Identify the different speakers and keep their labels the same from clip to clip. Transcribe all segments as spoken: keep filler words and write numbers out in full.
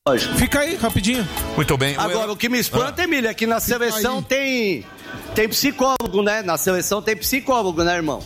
Speaker 1: Fica aí, rapidinho.
Speaker 2: Muito bem.
Speaker 3: Agora, o que me espanta,
Speaker 2: Ah.
Speaker 3: Emílio, é que na seleção tem, tem psicólogo, né? Na seleção tem psicólogo, né, irmão?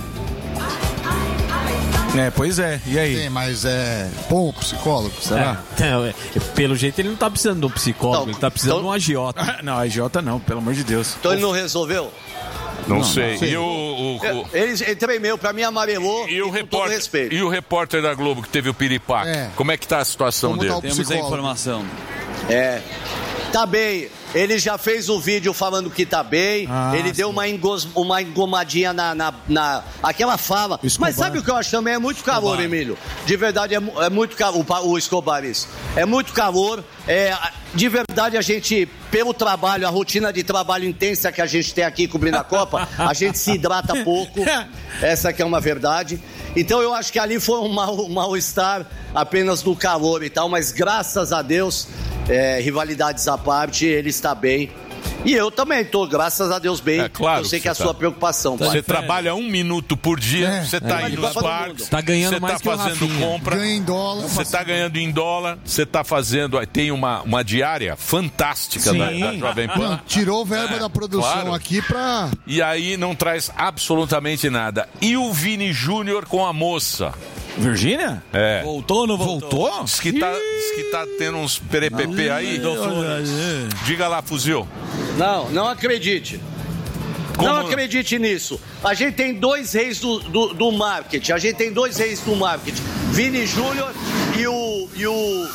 Speaker 1: É, pois é. E aí?
Speaker 4: Tem, mas é bom psicólogo, será?
Speaker 5: É, é, pelo jeito ele não tá precisando de um psicólogo,
Speaker 3: Então,
Speaker 5: ele tá precisando
Speaker 3: então-
Speaker 5: de um agiota.
Speaker 1: Não, agiota não, pelo amor de Deus.
Speaker 3: Então ele não resolveu?
Speaker 2: Não,
Speaker 1: Não,
Speaker 2: sei.
Speaker 1: não sei.
Speaker 2: E o, o, o-
Speaker 3: Ele, ele tremeu, pra mim amarelou.
Speaker 2: e o
Speaker 3: com todo
Speaker 2: repórter
Speaker 3: respeito.
Speaker 2: e o repórter da Globo que teve o piripaque?
Speaker 4: É.
Speaker 2: Como é que tá a situação
Speaker 4: Como
Speaker 2: dele?
Speaker 4: tá o
Speaker 6: Temos a
Speaker 4: psicólogo?
Speaker 6: informação.
Speaker 3: É. Tá bem. Ele já fez o vídeo falando que tá bem.
Speaker 1: Ah,
Speaker 3: ele deu uma, engos, uma engomadinha na, na, na. Aquela fala.
Speaker 1: Escobar.
Speaker 3: Mas sabe o que eu acho também? É muito calor,
Speaker 6: Escobar.
Speaker 3: Emílio. De verdade, é, mu- é muito calor. O, Pa- o Escobar, isso. É muito calor. É, de verdade, a gente, pelo trabalho, a rotina de trabalho intensa que a gente tem aqui cobrindo a Copa, a gente se hidrata pouco. Essa que é uma verdade. Então eu acho que ali foi um mal- um mal-estar apenas do calor e tal, mas graças a Deus, é, rivalidades à parte, ele está bem. E eu também estou, graças a Deus, bem.
Speaker 2: É claro
Speaker 3: eu sei
Speaker 2: que
Speaker 3: que é a
Speaker 2: você
Speaker 3: sua
Speaker 2: tá.
Speaker 3: preocupação, pai.
Speaker 2: Você trabalha um minuto por dia,
Speaker 4: É.
Speaker 2: você tá
Speaker 3: É.
Speaker 2: indo
Speaker 3: Copa
Speaker 2: nos
Speaker 3: do
Speaker 2: parques,
Speaker 3: Mundo.
Speaker 5: Tá ganhando
Speaker 2: você
Speaker 5: mais
Speaker 2: tá
Speaker 5: que o
Speaker 2: fazendo
Speaker 5: Rafinha.
Speaker 2: compra,
Speaker 4: Ganha em dólar.
Speaker 2: você tá ganhando em dólar, você tá fazendo, tem uma, uma diária fantástica da,
Speaker 1: Sim.
Speaker 2: da Jovem
Speaker 4: Não,
Speaker 2: Pan.
Speaker 4: tirou verba
Speaker 2: É,
Speaker 4: da produção
Speaker 2: claro.
Speaker 4: aqui pra...
Speaker 2: E aí não traz absolutamente nada. E o Vini Júnior com a moça?
Speaker 1: Virgínia?
Speaker 2: É.
Speaker 6: Voltou ou não voltou?
Speaker 1: Voltou?
Speaker 2: Diz que tá, diz que tá tendo uns perepepê aí. Diga lá, fuzil.
Speaker 3: Não, não acredite.
Speaker 2: Como-
Speaker 3: Não acredite nisso. A gente tem dois reis do, do, do marketing. A gente tem dois reis do marketing. Vini Júnior e o... E o...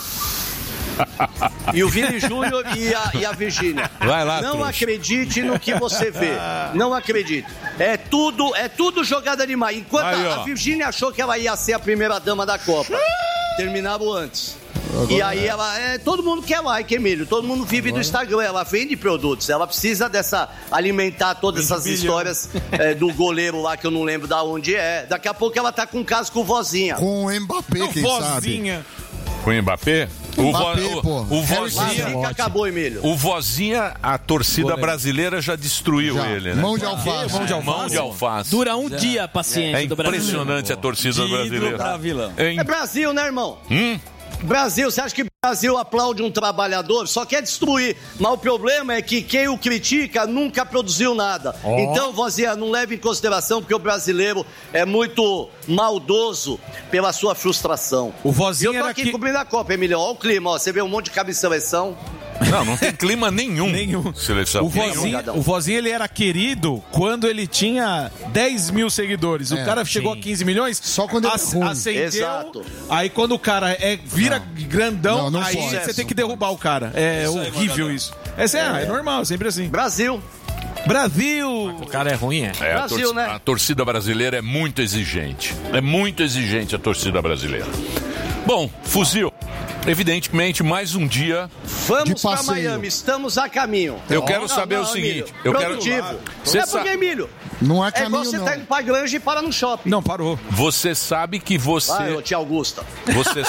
Speaker 3: E o Vini Júnior e a, e a Virgínia.
Speaker 2: Vai lá,
Speaker 3: Não
Speaker 2: trouxa.
Speaker 3: acredite no que você vê. Não acredite. É tudo, é tudo jogada de mar. Enquanto
Speaker 2: Aí,
Speaker 3: a,
Speaker 2: ó.
Speaker 3: a Virgínia achou que ela ia ser a primeira dama da Copa, terminava antes. E aí ela é, todo mundo quer like, Emílio. Todo mundo vive do Instagram. Ela vende produtos. Ela precisa dessa alimentar todas essas histórias é, do goleiro lá que eu não lembro da onde é. Daqui a pouco ela tá com um caso com o vozinha.
Speaker 4: Com o Mbappé, quem sabe?
Speaker 1: Vozinha.
Speaker 2: Com o Mbappé? O,
Speaker 4: Mbappé,
Speaker 2: vo-
Speaker 4: pô.
Speaker 2: o, o
Speaker 4: Harry
Speaker 3: Mas
Speaker 2: vozinha,
Speaker 3: fica, acabou, Emílio.
Speaker 2: o vozinha, a torcida brasileira já destruiu
Speaker 4: Já.
Speaker 2: ele, né?
Speaker 4: Mão de alface.
Speaker 1: Mão de
Speaker 2: Mão
Speaker 1: alface.
Speaker 2: de alface.
Speaker 5: Dura um dia a paciência
Speaker 2: É
Speaker 5: do Brasil.
Speaker 2: impressionante a torcida
Speaker 6: De ídolo
Speaker 2: brasileira.
Speaker 6: pra vilão.
Speaker 2: É
Speaker 3: É Brasil, né, irmão?
Speaker 2: Hum?
Speaker 3: Brasil, você acha que Brasil aplaude um trabalhador? Só quer destruir. Mas o problema é que quem o critica nunca produziu nada. Então, vozinha, não leve em consideração porque o brasileiro é muito maldoso pela sua frustração.
Speaker 1: O
Speaker 3: E eu
Speaker 1: vozinho
Speaker 3: tô
Speaker 1: era
Speaker 3: aqui
Speaker 1: que...
Speaker 3: cobrindo a Copa, Emílio. Olha o clima, ó. Você vê um monte de cabeça de seleção.
Speaker 2: Não, não tem clima nenhum.
Speaker 1: Nenhum.
Speaker 2: Seleção.
Speaker 1: O vozinho,
Speaker 3: Nenhum.
Speaker 1: o vozinho, ele era querido quando ele tinha dez mil seguidores. O
Speaker 4: É,
Speaker 1: cara chegou a quinze milhões.
Speaker 4: Só quando ele é
Speaker 1: ac-
Speaker 4: ruim.
Speaker 1: acendeu.
Speaker 3: Exato.
Speaker 1: Aí quando o cara é, vira grandão,
Speaker 4: Não, não
Speaker 1: aí
Speaker 4: pode.
Speaker 1: você tem que derrubar o cara. É
Speaker 6: Isso aí,
Speaker 1: horrível
Speaker 6: Magalhães.
Speaker 1: isso. Essa é, é normal, sempre assim.
Speaker 3: Brasil.
Speaker 1: Brasil!
Speaker 5: O cara é ruim, é?
Speaker 2: É, a,
Speaker 3: Brasil,
Speaker 2: torcida,
Speaker 3: né?
Speaker 2: a torcida brasileira é muito exigente. É muito exigente a torcida brasileira. Bom, fuzil. Evidentemente, mais um dia.
Speaker 3: Vamos
Speaker 4: De
Speaker 3: pra
Speaker 4: passeio.
Speaker 3: Miami, estamos a caminho.
Speaker 2: Eu quero
Speaker 3: Não,
Speaker 2: saber
Speaker 3: não,
Speaker 2: o seguinte.
Speaker 3: Emílio,
Speaker 2: Eu quero.
Speaker 3: produtivo.
Speaker 2: Você
Speaker 3: é
Speaker 2: sa-
Speaker 3: porque, Emílio,
Speaker 4: Não é
Speaker 3: é igual
Speaker 4: caminho,
Speaker 3: você
Speaker 4: não.
Speaker 3: tá indo pra Granja e para no shopping.
Speaker 1: Não, parou.
Speaker 2: Você sabe que você.
Speaker 3: Vai, ô tia Augusta.
Speaker 2: Você,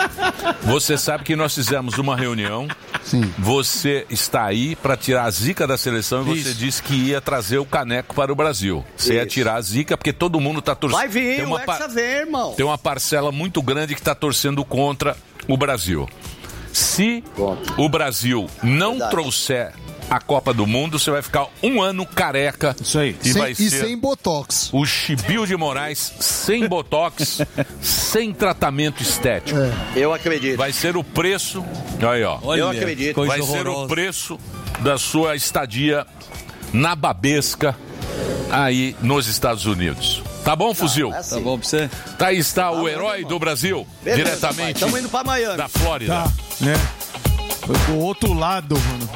Speaker 2: você sabe que nós fizemos uma reunião.
Speaker 4: Sim.
Speaker 2: Você está aí para tirar a zica da seleção e você
Speaker 1: Isso.
Speaker 2: disse que ia trazer o caneco para o Brasil. Você ia
Speaker 3: Isso.
Speaker 2: tirar a zica porque todo mundo está torcendo.
Speaker 3: Vai vir,
Speaker 2: tem
Speaker 3: o
Speaker 2: uma, pa-
Speaker 3: Hexa vem, irmão.
Speaker 2: tem uma parcela muito grande que está torcendo contra o Brasil. Se
Speaker 3: Contra.
Speaker 2: o Brasil não
Speaker 3: Verdade.
Speaker 2: trouxer a Copa do Mundo, você vai ficar um ano careca.
Speaker 1: Isso aí.
Speaker 2: E
Speaker 4: Sem-
Speaker 2: vai
Speaker 4: e
Speaker 2: ser
Speaker 4: sem botox.
Speaker 2: o Chibio de Moraes sem botox, sem tratamento estético.
Speaker 3: Eu acredito.
Speaker 2: Vai ser o preço. Aí, ó.
Speaker 3: Eu acredito.
Speaker 6: coisa
Speaker 2: Vai ser o
Speaker 6: horrorosa.
Speaker 2: preço da sua estadia na babesca aí nos Estados Unidos. Tá bom, fuzil?
Speaker 3: É assim.
Speaker 6: Tá bom pra você?
Speaker 2: Tá aí está o herói do Brasil,
Speaker 3: Beleza, pai.
Speaker 2: diretamente
Speaker 3: Tamo indo pra Miami.
Speaker 2: da Flórida.
Speaker 1: Tá, né? Foi pro outro lado, mano.